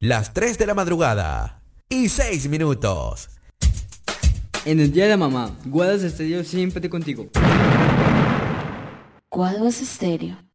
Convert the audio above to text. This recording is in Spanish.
las 3 de la madrugada y 6 minutos. En el día de la mamá, Guadas Estéreo siempre contigo. Guaduas Estéreo.